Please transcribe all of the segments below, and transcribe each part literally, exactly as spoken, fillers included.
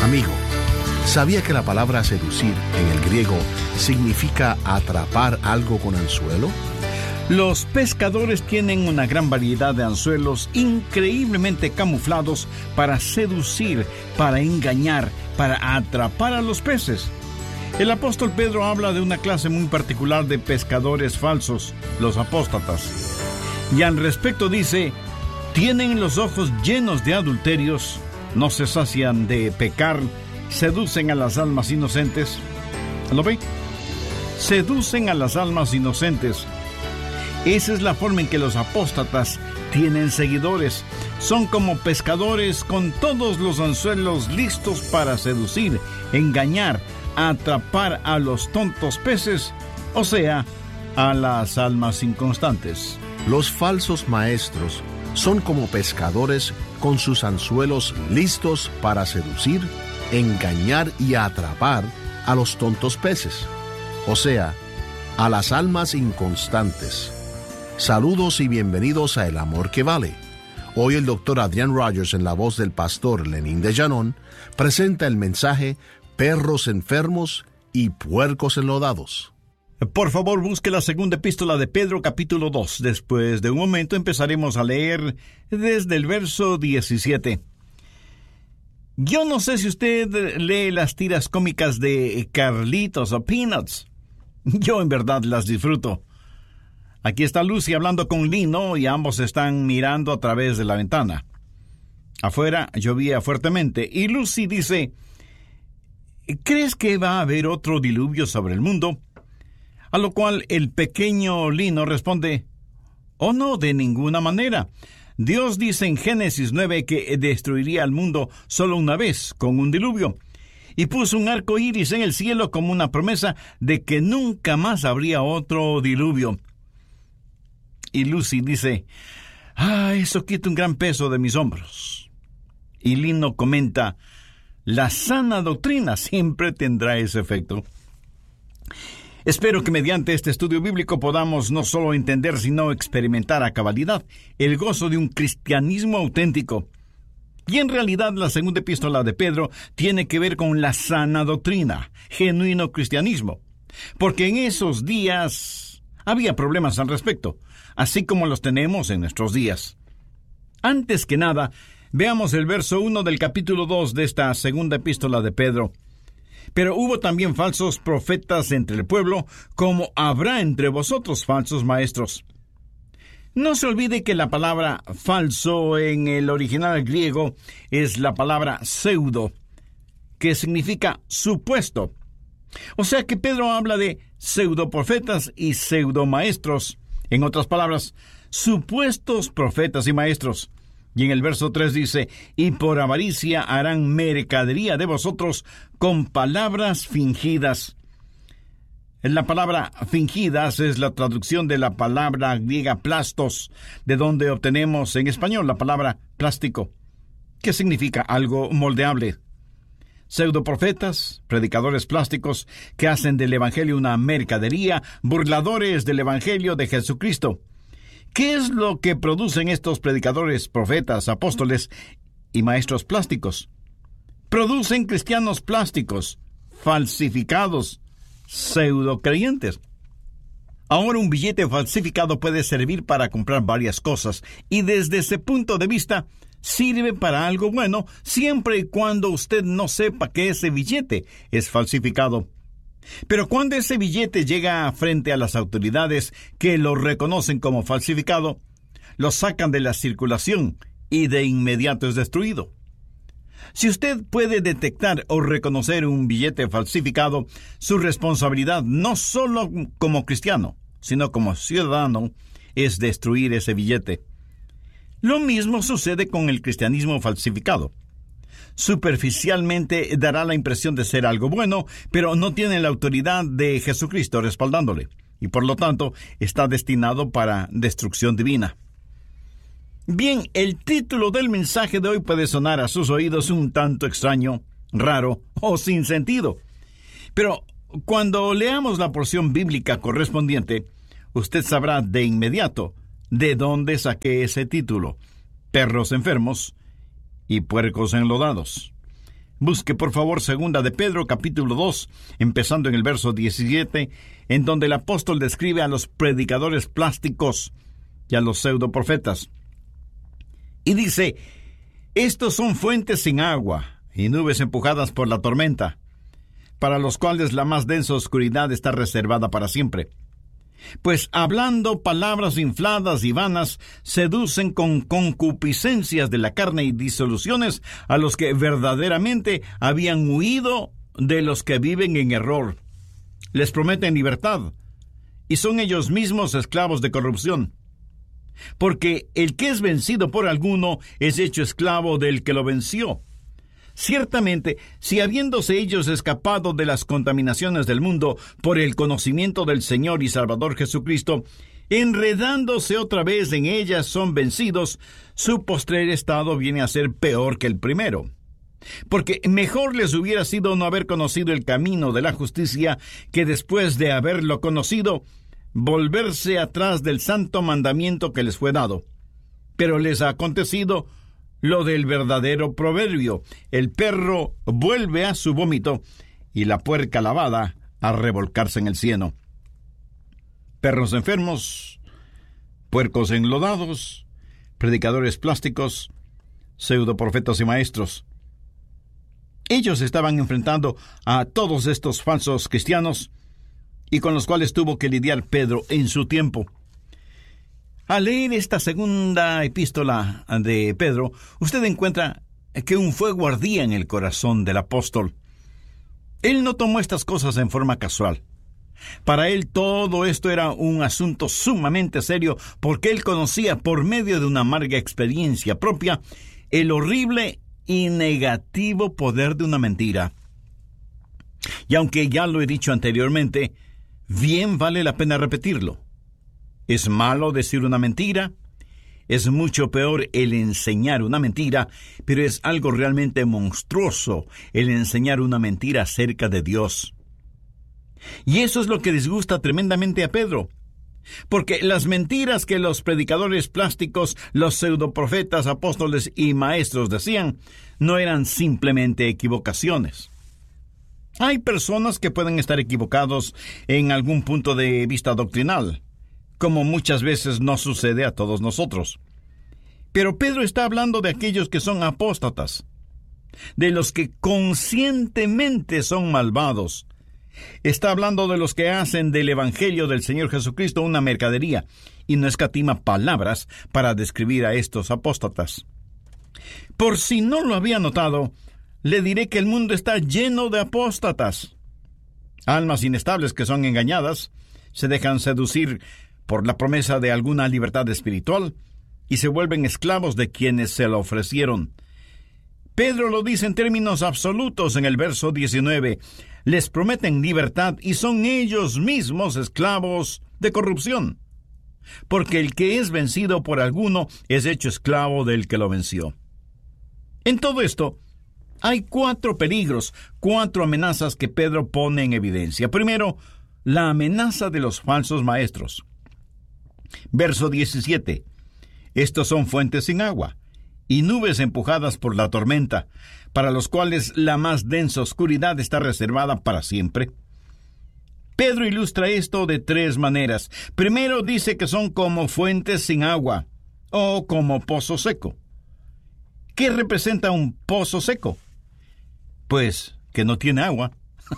Amigo, ¿sabía que la palabra seducir en el griego significa atrapar algo con anzuelo? Los pescadores tienen una gran variedad de anzuelos increíblemente camuflados para seducir, para engañar, para atrapar a los peces. El apóstol Pedro habla de una clase muy particular de pescadores falsos, los apóstatas. Y al respecto dice: tienen los ojos llenos de adulterios, no se sacian de pecar, seducen a las almas inocentes. ¿Lo ve? Seducen a las almas inocentes. Esa es la forma en que los apóstatas tienen seguidores. Son como pescadores con todos los anzuelos listos para seducir, engañar, atrapar a los tontos peces, o sea, a las almas inconstantes. Los falsos maestros son como pescadores con sus anzuelos listos para seducir, engañar y atrapar a los tontos peces, o sea, a las almas inconstantes. Saludos y bienvenidos a El Amor que Vale. Hoy el doctor Adrian Rogers, en la voz del pastor Lenín de Llanón, presenta el mensaje Perros enfermos y puercos enlodados. Por favor, busque la segunda epístola de Pedro, capítulo dos. Después de un momento empezaremos a leer desde el verso diecisiete. Yo no sé si usted lee las tiras cómicas de Carlitos o Peanuts. Yo en verdad las disfruto. Aquí está Lucy hablando con Lino y ambos están mirando a través de la ventana. Afuera llovía fuertemente y Lucy dice: ¿crees que va a haber otro diluvio sobre el mundo? A lo cual el pequeño Lino responde: oh no, de ninguna manera. Dios dice en Génesis nueve que destruiría al mundo solo una vez, con un diluvio, y puso un arco iris en el cielo como una promesa de que nunca más habría otro diluvio. Y Lucy dice: ah, eso quita un gran peso de mis hombros. Y Lino comenta: la sana doctrina siempre tendrá ese efecto. Espero que mediante este estudio bíblico podamos no solo entender, sino experimentar a cabalidad el gozo de un cristianismo auténtico. Y en realidad la segunda epístola de Pedro tiene que ver con la sana doctrina, genuino cristianismo. Porque en esos días había problemas al respecto, así como los tenemos en nuestros días. Antes que nada, veamos el verso uno del capítulo dos de esta segunda epístola de Pedro. Pero hubo también falsos profetas entre el pueblo, como habrá entre vosotros falsos maestros. No se olvide que la palabra falso en el original griego es la palabra pseudo, que significa supuesto. O sea que Pedro habla de pseudoprofetas y pseudomaestros. En otras palabras, supuestos profetas y maestros. Y en el verso tres dice: y por avaricia harán mercadería de vosotros con palabras fingidas. La palabra fingidas es la traducción de la palabra griega plastos, de donde obtenemos en español la palabra plástico, que significa algo moldeable. Pseudoprofetas, predicadores plásticos que hacen del evangelio una mercadería, burladores del evangelio de Jesucristo. ¿Qué es lo que producen estos predicadores, profetas, apóstoles y maestros plásticos? Producen cristianos plásticos, falsificados, pseudocreyentes. Ahora un billete falsificado puede servir para comprar varias cosas, y desde ese punto de vista sirve para algo bueno, siempre y cuando usted no sepa que ese billete es falsificado. Pero cuando ese billete llega frente a las autoridades que lo reconocen como falsificado, lo sacan de la circulación y de inmediato es destruido. Si usted puede detectar o reconocer un billete falsificado, su responsabilidad no solo como cristiano, sino como ciudadano, es destruir ese billete. Lo mismo sucede con el cristianismo falsificado. Superficialmente dará la impresión de ser algo bueno, pero no tiene la autoridad de Jesucristo respaldándole, y por lo tanto está destinado para destrucción divina. Bien, el título del mensaje de hoy puede sonar a sus oídos un tanto extraño, raro o sin sentido. Pero cuando leamos la porción bíblica correspondiente, usted sabrá de inmediato de dónde saqué ese título: perros enfermos y puercos enlodados. Busque por favor segunda de Pedro capítulo dos, empezando en el verso diecisiete, en donde el apóstol describe a los predicadores plásticos y a los pseudoprofetas. Y dice: estos son fuentes sin agua y nubes empujadas por la tormenta, para los cuales la más densa oscuridad está reservada para siempre. Pues hablando palabras infladas y vanas, seducen con concupiscencias de la carne y disoluciones a los que verdaderamente habían huido de los que viven en error. Les prometen libertad, y son ellos mismos esclavos de corrupción. Porque el que es vencido por alguno es hecho esclavo del que lo venció. Ciertamente, si habiéndose ellos escapado de las contaminaciones del mundo por el conocimiento del Señor y Salvador Jesucristo, enredándose otra vez en ellas son vencidos, su postrer estado viene a ser peor que el primero. Porque mejor les hubiera sido no haber conocido el camino de la justicia, que después de haberlo conocido, volverse atrás del santo mandamiento que les fue dado. Pero les ha acontecido lo del verdadero proverbio: el perro vuelve a su vómito y la puerca lavada a revolcarse en el cieno. Perros enfermos, puercos enlodados, predicadores plásticos, pseudoprofetas y maestros. Ellos estaban enfrentando a todos estos falsos cristianos y con los cuales tuvo que lidiar Pedro en su tiempo. Al leer esta segunda epístola de Pedro, usted encuentra que un fuego ardía en el corazón del apóstol. Él no tomó estas cosas en forma casual. Para él todo esto era un asunto sumamente serio, porque él conocía por medio de una amarga experiencia propia el horrible y negativo poder de una mentira. Y aunque ya lo he dicho anteriormente, bien vale la pena repetirlo. Es malo decir una mentira, es mucho peor el enseñar una mentira, pero es algo realmente monstruoso el enseñar una mentira acerca de Dios. Y eso es lo que disgusta tremendamente a Pedro, porque las mentiras que los predicadores plásticos, los pseudoprofetas, apóstoles y maestros decían, no eran simplemente equivocaciones. Hay personas que pueden estar equivocados en algún punto de vista doctrinal, como muchas veces nos sucede a todos nosotros. Pero Pedro está hablando de aquellos que son apóstatas, de los que conscientemente son malvados. Está hablando de los que hacen del Evangelio del Señor Jesucristo una mercadería, y no escatima palabras para describir a estos apóstatas. Por si no lo había notado, le diré que el mundo está lleno de apóstatas, almas inestables que son engañadas, se dejan seducir por la promesa de alguna libertad espiritual y se vuelven esclavos de quienes se la ofrecieron. Pedro lo dice en términos absolutos en el verso diecinueve. Les prometen libertad y son ellos mismos esclavos de corrupción. Porque el que es vencido por alguno es hecho esclavo del que lo venció. En todo esto, hay cuatro peligros, cuatro amenazas que Pedro pone en evidencia. Primero, la amenaza de los falsos maestros. Verso diecisiete. Estos son fuentes sin agua y nubes empujadas por la tormenta, para los cuales la más densa oscuridad está reservada para siempre. Pedro ilustra esto de tres maneras. Primero dice que son como fuentes sin agua o como pozo seco. ¿Qué representa un pozo seco? Pues que no tiene agua.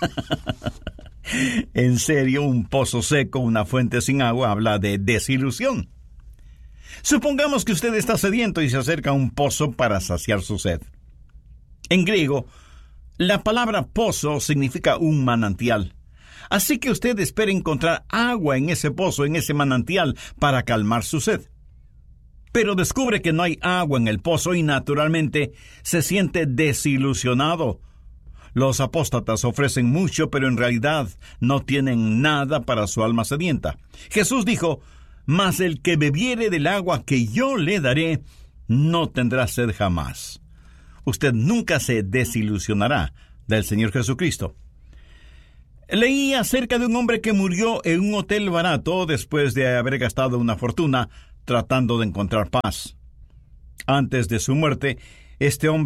En serio, un pozo seco, una fuente sin agua, habla de desilusión. Supongamos que usted está sediento y se acerca a un pozo para saciar su sed. En griego, la palabra pozo significa un manantial. Así que usted espera encontrar agua en ese pozo, en ese manantial, para calmar su sed. Pero descubre que no hay agua en el pozo y naturalmente se siente desilusionado. Los apóstatas ofrecen mucho, pero en realidad no tienen nada para su alma sedienta. Jesús dijo: mas el que bebiere del agua que yo le daré, no tendrá sed jamás. Usted nunca se desilusionará del Señor Jesucristo. Leí acerca de un hombre que murió en un hotel barato después de haber gastado una fortuna tratando de encontrar paz. Antes de su muerte, este hombre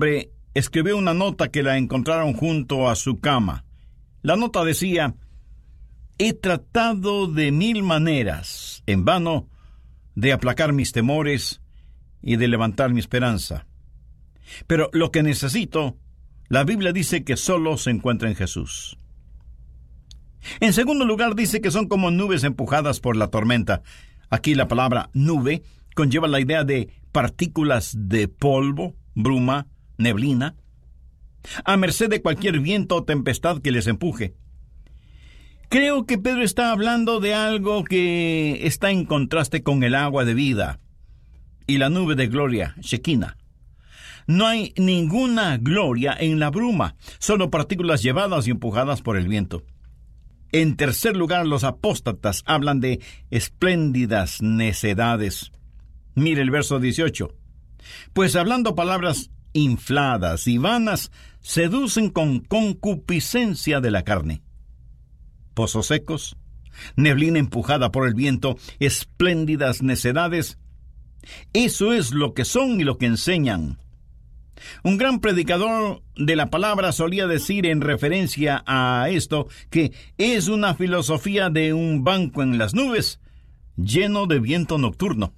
escribió una nota que la encontraron junto a su cama. La nota decía: he tratado de mil maneras, en vano, de aplacar mis temores y de levantar mi esperanza. Pero lo que necesito, la Biblia dice que solo se encuentra en Jesús. En segundo lugar, dice que son como nubes empujadas por la tormenta. Aquí la palabra nube conlleva la idea de partículas de polvo, bruma, neblina, a merced de cualquier viento o tempestad que les empuje. Creo que Pedro está hablando de algo que está en contraste con el agua de vida y la nube de gloria, Shekinah. No hay ninguna gloria en la bruma, solo partículas llevadas y empujadas por el viento. En tercer lugar, los apóstatas hablan de espléndidas necedades. Mire el verso dieciocho. Pues hablando palabras infladas y vanas, seducen con concupiscencia de la carne. Pozos secos, neblina empujada por el viento, espléndidas necedades. Eso es lo que son y lo que enseñan. Un gran predicador de la palabra solía decir en referencia a esto que es una filosofía de un banco en las nubes lleno de viento nocturno.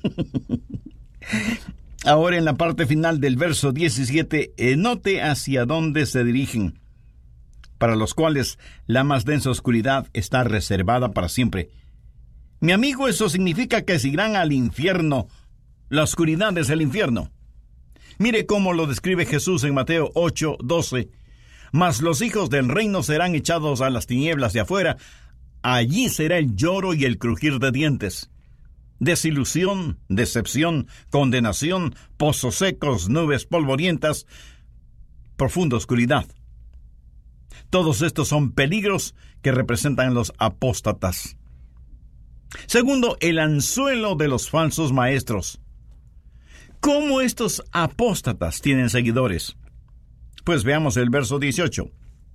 Ahora, en la parte final del verso diecisiete, eh, note hacia dónde se dirigen, para los cuales la más densa oscuridad está reservada para siempre. Mi amigo, eso significa que se irán al infierno. La oscuridad es el infierno. Mire cómo lo describe Jesús en Mateo ocho doce. Mas los hijos del reino serán echados a las tinieblas de afuera. Allí será el lloro y el crujir de dientes. Desilusión, decepción, condenación, pozos secos, nubes polvorientas, profunda oscuridad. Todos estos son peligros que representan los apóstatas. Segundo, el anzuelo de los falsos maestros. ¿Cómo estos apóstatas tienen seguidores? Pues veamos el verso dieciocho.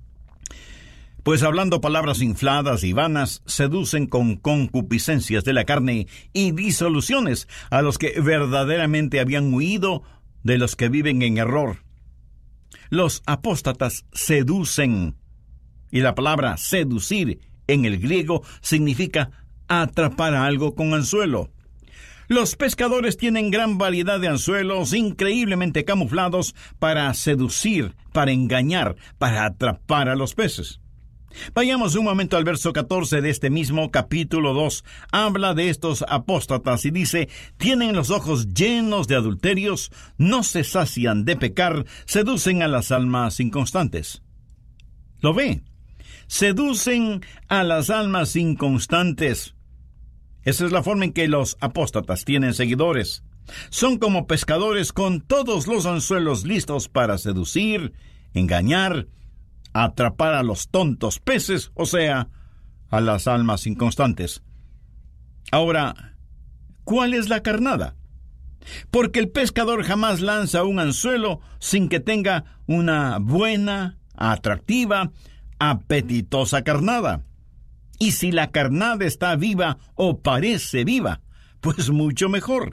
Pues hablando palabras infladas y vanas, seducen con concupiscencias de la carne y disoluciones a los que verdaderamente habían huido de los que viven en error. Los apóstatas seducen, y la palabra seducir en el griego significa atrapar a algo con anzuelo. Los pescadores tienen gran variedad de anzuelos increíblemente camuflados para seducir, para engañar, para atrapar a los peces. Vayamos un momento al verso catorce de este mismo capítulo dos. Habla de estos apóstatas y dice: tienen los ojos llenos de adulterios, no se sacian de pecar, seducen a las almas inconstantes. ¿Lo ve? Seducen a las almas inconstantes. Esa es la forma en que los apóstatas tienen seguidores. Son como pescadores con todos los anzuelos listos para seducir, engañar, atrapar a los tontos peces, o sea, a las almas inconstantes. Ahora, ¿cuál es la carnada? Porque el pescador jamás lanza un anzuelo sin que tenga una buena, atractiva, apetitosa carnada. Y si la carnada está viva o parece viva, pues mucho mejor.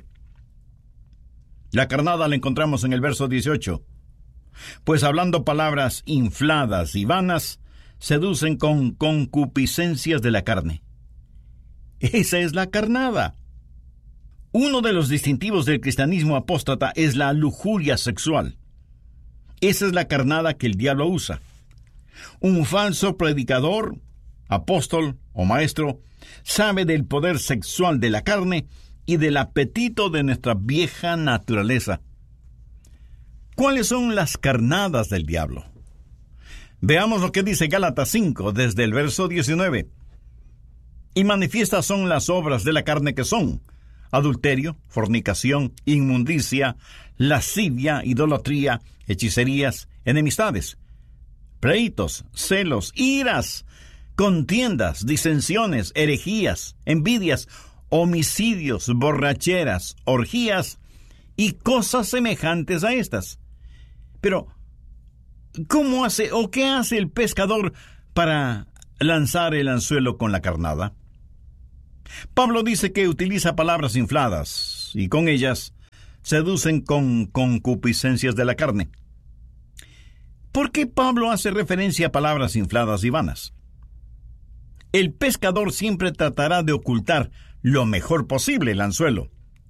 La carnada la encontramos en el verso dieciocho. Pues hablando palabras infladas y vanas, seducen con concupiscencias de la carne. Esa es la carnada. Uno de los distintivos del cristianismo apóstata es la lujuria sexual. Esa es la carnada que el diablo usa. Un falso predicador, apóstol o maestro sabe del poder sexual de la carne y del apetito de nuestra vieja naturaleza. ¿Cuáles son las carnadas del diablo? Veamos lo que dice Gálatas cinco, desde el verso diecinueve. Y manifiestas son las obras de la carne que son: adulterio, fornicación, inmundicia, lascivia, idolatría, hechicerías, enemistades, pleitos, celos, iras, contiendas, disensiones, herejías, envidias, homicidios, borracheras, orgías y cosas semejantes a estas. Pero, ¿cómo hace o qué hace el pescador para lanzar el anzuelo con la carnada? Pablo dice que utiliza palabras infladas y con ellas seducen con concupiscencias de la carne. ¿Por qué Pablo hace referencia a palabras infladas y vanas? El pescador siempre tratará de ocultar lo mejor posible el anzuelo.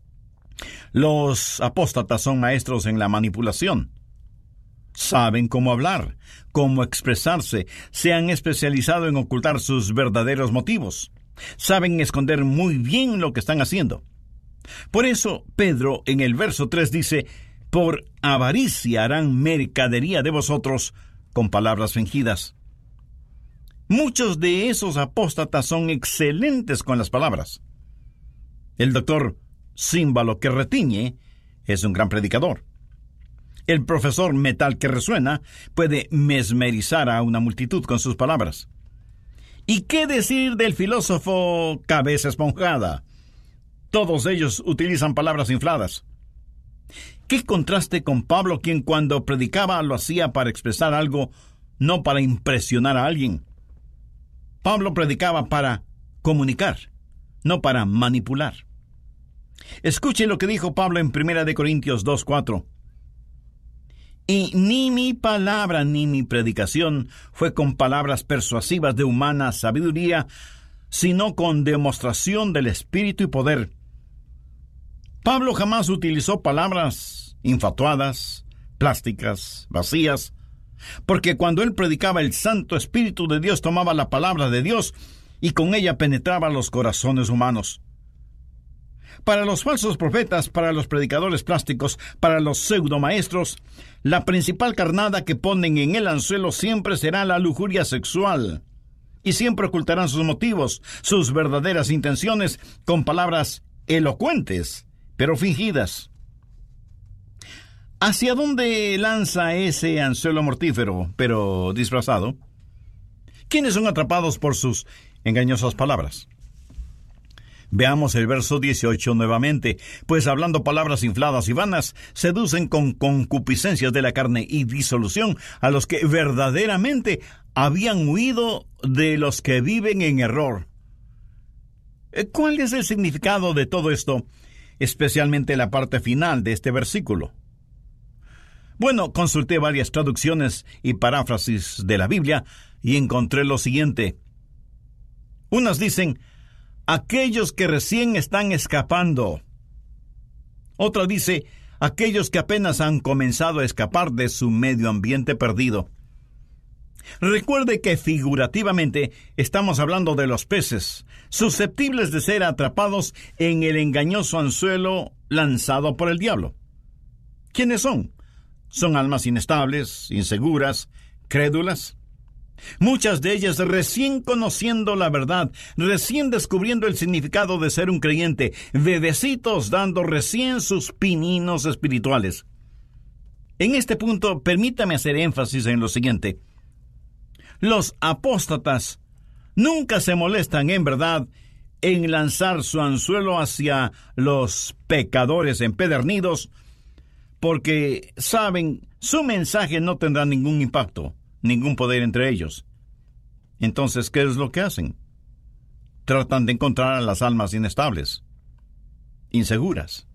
Los apóstatas son maestros en la manipulación. Saben cómo hablar, cómo expresarse, se han especializado en ocultar sus verdaderos motivos. Saben esconder muy bien lo que están haciendo. Por eso, Pedro en el verso tres dice: por avaricia harán mercadería de vosotros con palabras fingidas. Muchos de esos apóstatas son excelentes con las palabras. El doctor Címbalo que retiñe es un gran predicador. El profesor Metal que resuena puede mesmerizar a una multitud con sus palabras. ¿Y qué decir del filósofo Cabeza Esponjada? Todos ellos utilizan palabras infladas. ¿Qué contraste con Pablo, quien cuando predicaba lo hacía para expresar algo, no para impresionar a alguien? Pablo predicaba para comunicar, no para manipular. Escuche lo que dijo Pablo en primera de Corintios dos cuatro. Y ni mi palabra ni mi predicación fue con palabras persuasivas de humana sabiduría, sino con demostración del Espíritu y poder. Pablo jamás utilizó palabras infatuadas, plásticas, vacías, porque cuando él predicaba, el Santo Espíritu de Dios tomaba la palabra de Dios y con ella penetraba los corazones humanos. Para los falsos profetas, para los predicadores plásticos, para los pseudomaestros, la principal carnada que ponen en el anzuelo siempre será la lujuria sexual, y siempre ocultarán sus motivos, sus verdaderas intenciones, con palabras elocuentes, pero fingidas. ¿Hacia dónde lanza ese anzuelo mortífero, pero disfrazado? ¿Quiénes son atrapados por sus engañosas palabras? Veamos el verso dieciocho nuevamente. Pues hablando palabras infladas y vanas, seducen con concupiscencias de la carne y disolución a los que verdaderamente habían huido de los que viven en error. ¿Cuál es el significado de todo esto? Especialmente la parte final de este versículo. Bueno, consulté varias traducciones y paráfrasis de la Biblia y encontré lo siguiente. Unas dicen: aquellos que recién están escapando. Otra dice: aquellos que apenas han comenzado a escapar de su medio ambiente perdido. Recuerde que figurativamente estamos hablando de los peces, susceptibles de ser atrapados en el engañoso anzuelo lanzado por el diablo. ¿Quiénes son? Son almas inestables, inseguras, crédulas. Muchas de ellas recién conociendo la verdad, recién descubriendo el significado de ser un creyente, bebecitos dando recién sus pininos espirituales. En este punto, permítame hacer énfasis en lo siguiente. Los apóstatas nunca se molestan en verdad en lanzar su anzuelo hacia los pecadores empedernidos, porque saben su mensaje no tendrá ningún impacto, ningún poder entre ellos. Entonces, ¿qué es lo que hacen? Tratan de encontrar a las almas inestables, inseguras.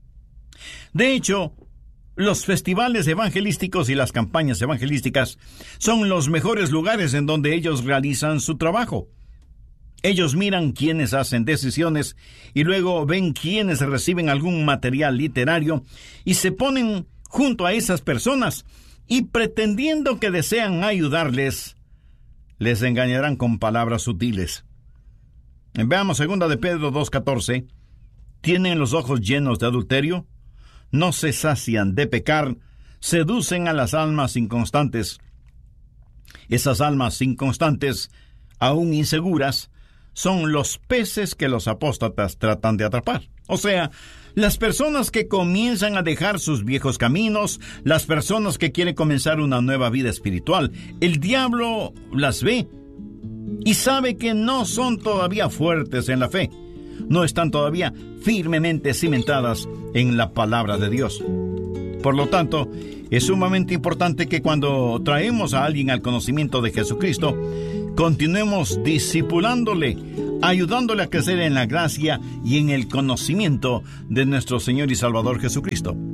De hecho, los festivales evangelísticos y las campañas evangelísticas son los mejores lugares en donde ellos realizan su trabajo. Ellos miran quiénes hacen decisiones y luego ven quiénes reciben algún material literario y se ponen junto a esas personas y pretendiendo que desean ayudarles, les engañarán con palabras sutiles. Veamos segunda de Pedro dos catorce. ¿Tienen los ojos llenos de adulterio? No se sacian de pecar, seducen a las almas inconstantes. Esas almas inconstantes, aún inseguras, son los peces que los apóstatas tratan de atrapar. O sea, las personas que comienzan a dejar sus viejos caminos, las personas que quieren comenzar una nueva vida espiritual. El diablo las ve y sabe que no son todavía fuertes en la fe. No están todavía firmemente cimentadas en la palabra de Dios. Por lo tanto, es sumamente importante que cuando traemos a alguien al conocimiento de Jesucristo, continuemos discipulándole, ayudándole a crecer en la gracia y en el conocimiento de nuestro Señor y Salvador Jesucristo.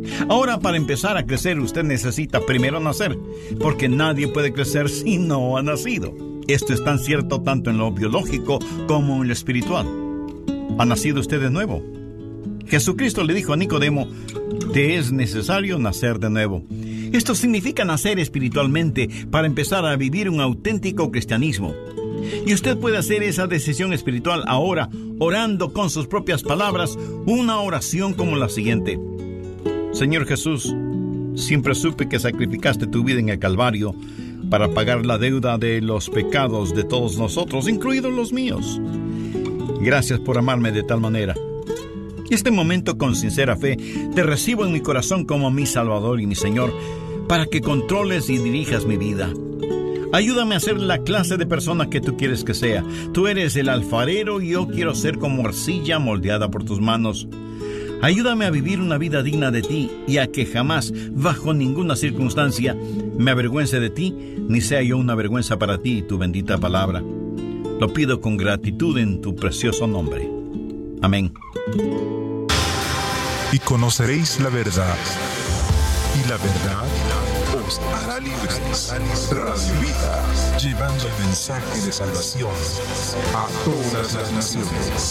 Ahora, para empezar a crecer, usted necesita primero nacer, porque nadie puede crecer si no ha nacido. Esto es tan cierto tanto en lo biológico como en lo espiritual. ¿Ha nacido usted de nuevo? Jesucristo le dijo a Nicodemo: te es necesario nacer de nuevo. Esto significa nacer espiritualmente para empezar a vivir un auténtico cristianismo. Y usted puede hacer esa decisión espiritual ahora, orando con sus propias palabras una oración como la siguiente: Señor Jesús, siempre supe que sacrificaste tu vida en el Calvario para pagar la deuda de los pecados de todos nosotros, incluidos los míos. Gracias por amarme de tal manera. Este momento, con sincera fe, te recibo en mi corazón como mi Salvador y mi Señor, para que controles y dirijas mi vida. Ayúdame a ser la clase de persona que tú quieres que sea. Tú eres el alfarero y yo quiero ser como arcilla moldeada por tus manos. Ayúdame a vivir una vida digna de ti y a que jamás, bajo ninguna circunstancia, me avergüence de ti, ni sea yo una vergüenza para ti y tu bendita palabra. Lo pido con gratitud en tu precioso nombre. Amén. Y conoceréis la verdad, y la verdad os hará libres. Radio Vida, llevando el mensaje de salvación a todas las naciones.